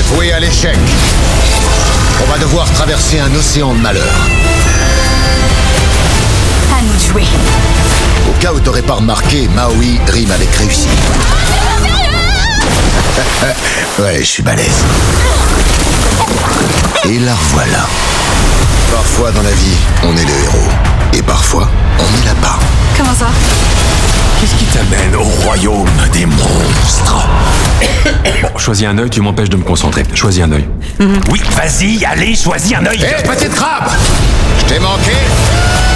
voué à l'échec. On va devoir traverser un océan de malheur. À nous de jouer. Au cas où t'aurais pas remarqué, Maui rime avec réussite. Ouais, je suis balèze. Et la revoilà. Parfois dans la vie, on est le héros. Et parfois, on ne l'a pas. Comment ça? Qu'est-ce qui t'amène au royaume des monstres? Bon, choisis un œil, tu m'empêches de me concentrer. Choisis un œil. Oui, vas-y, allez, choisis un œil. Hé, petite crabe! Je t'ai manqué?